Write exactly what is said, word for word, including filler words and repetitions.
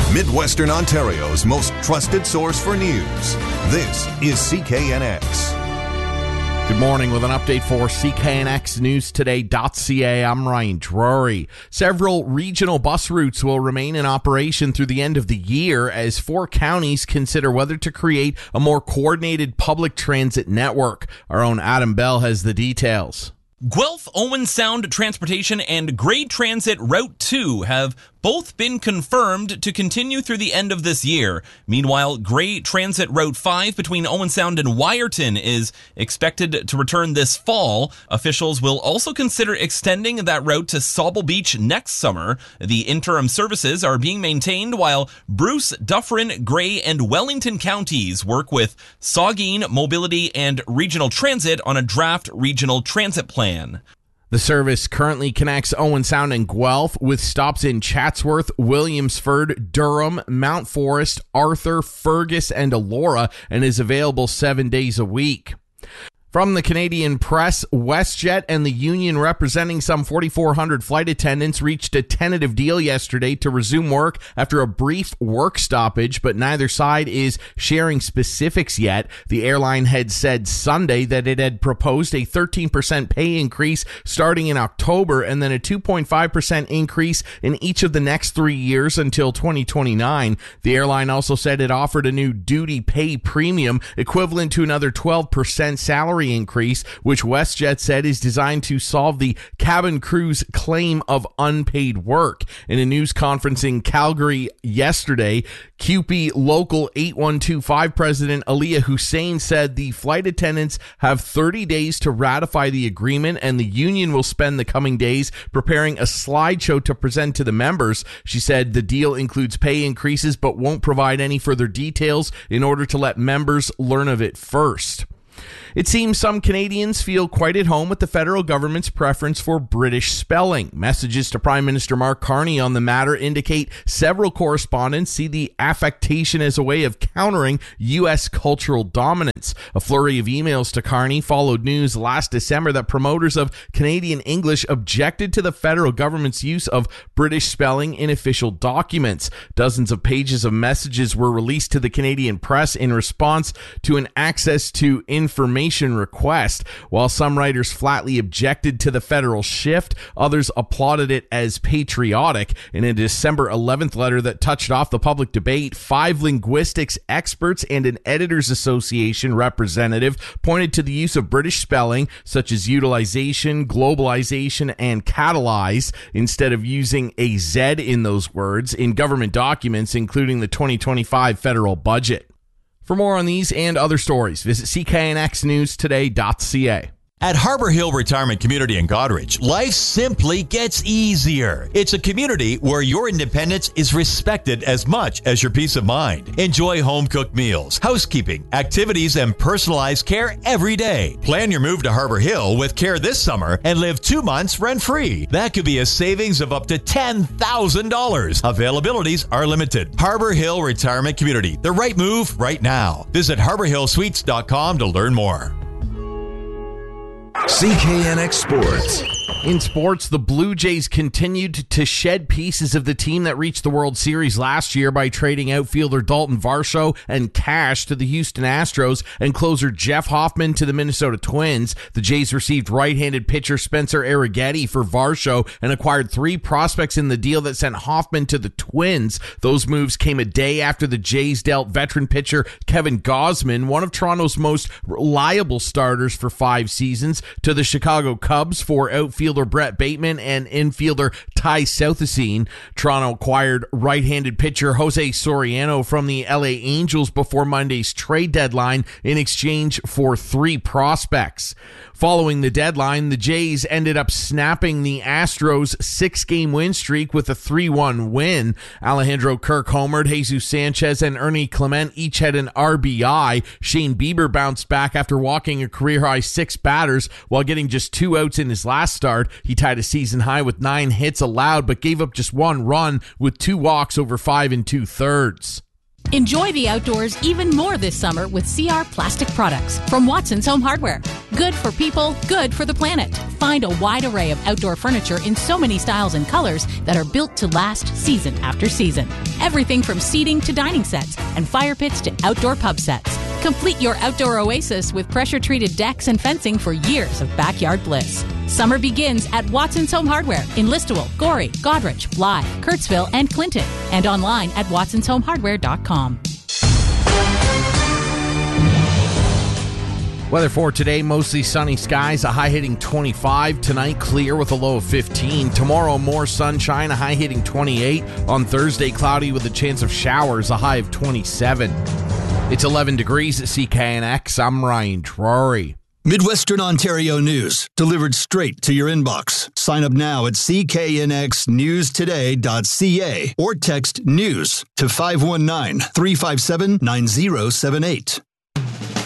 Midwestern Ontario's most trusted source for news. This is C K N X. Good morning with an update for C K N X News Today dot C A. I'm Ryan Drury. Several regional bus routes will remain in operation through the end of the year as four counties consider whether to create a more coordinated public transit network. Our own Adam Bell has the details. Guelph, Owen Sound Transportation and Grey Transit Route two have both been confirmed to continue through the end of this year. Meanwhile, Grey Transit Route five between Owen Sound and Wyerton is expected to return this fall. Officials will also consider extending that route to Sauble Beach next summer. The interim services are being maintained while Bruce, Dufferin, Grey, and Wellington counties work with Saugeen, Mobility, and Regional Transit on a draft regional transit plan. The service currently connects Owen Sound and Guelph with stops in Chatsworth, Williamsford, Durham, Mount Forest, Arthur, Fergus, and Elora, and is available seven days a week. From the Canadian Press, WestJet and the union representing some forty-four hundred flight attendants reached a tentative deal yesterday to resume work after a brief work stoppage, but neither side is sharing specifics yet. The airline had said Sunday that it had proposed a thirteen percent pay increase starting in October and then a two point five percent increase in each of the next three years until twenty twenty-nine. The airline also said it offered a new duty pay premium equivalent to another twelve percent salary increase, which WestJet said is designed to solve the cabin crew's claim of unpaid work. In a news conference in Calgary yesterday, C U P E Local eight one two five President Aliyah Hussein said the flight attendants have thirty days to ratify the agreement, and the union will spend the coming days preparing a slideshow to present to the members. She said the deal includes pay increases but won't provide any further details in order to let members learn of it first. It seems some Canadians feel quite at home with the federal government's preference for British spelling. Messages to Prime Minister Mark Carney on the matter indicate several correspondents see the affectation as a way of countering U S cultural dominance. A flurry of emails to Carney followed news last December that promoters of Canadian English objected to the federal government's use of British spelling in official documents. Dozens of pages of messages were released to the Canadian press in response to an access to information request. While some writers flatly objected to the federal shift, others applauded it as patriotic. In a December eleventh letter that touched off the public debate, five linguistics experts and an Editors Association representative pointed to the use of British spelling, such as utilization, globalization, and catalyze, instead of using a Z in those words in government documents, including the twenty twenty-five federal budget. For more on these and other stories, visit C K N X News Today dot C A. At Harbor Hill Retirement Community in Goderich, life simply gets easier. It's a community where your independence is respected as much as your peace of mind. Enjoy home-cooked meals, housekeeping, activities, and personalized care every day. Plan your move to Harbor Hill with care this summer and live two months rent-free. That could be a savings of up to ten thousand dollars. Availabilities are limited. Harbor Hill Retirement Community, the right move right now. Visit harbor hill suites dot com to learn more. C K N X Sports. In sports, the Blue Jays continued to shed pieces of the team that reached the World Series last year by trading outfielder Dalton Varsho and cash to the Houston Astros and closer Jeff Hoffman to the Minnesota Twins. The Jays received right-handed pitcher Spencer Arrighetti for Varsho and acquired three prospects in the deal that sent Hoffman to the Twins. Those moves came a day after the Jays dealt veteran pitcher Kevin Gausman, one of Toronto's most reliable starters for five seasons, to the Chicago Cubs for outfielder Brett Bateman and infielder Ty Southesine. Toronto acquired right-handed pitcher Jose Soriano from the L A Angels before Monday's trade deadline in exchange for three prospects. Following the deadline, the Jays ended up snapping the Astros' six-game win streak with a three one win. Alejandro Kirk homered, Jesus Sanchez and Ernie Clement each had an R B I. Shane Bieber bounced back after walking a career-high six batters while getting just two outs in his last start. He tied a season high with nine hits allowed, but gave up just one run with two walks over five and two-thirds. Enjoy the outdoors even more this summer with C R plastic products from Watson's Home Hardware. Good for people, good for the planet. Find a wide array of outdoor furniture in so many styles and colors that are built to last season after season. Everything from seating to dining sets and fire pits to outdoor pub sets. Complete your outdoor oasis with pressure-treated decks and fencing for years of backyard bliss. Summer begins at Watson's Home Hardware in Listowel, Gorey, Goderich, Blythe, Kurtzville, and Clinton, and online at watsons home hardware dot com. Weather for today, mostly sunny skies, a high hitting twenty-five. Tonight, clear with a low of fifteen. Tomorrow, more sunshine, a high hitting twenty-eight. On Thursday, cloudy with a chance of showers, a high of twenty-seven. It's eleven degrees at C K N X. I'm Ryan Drury. Midwestern Ontario news, delivered straight to your inbox. Sign up now at c k n x news today dot c a or text NEWS to five one nine, three five seven, nine zero seven eight.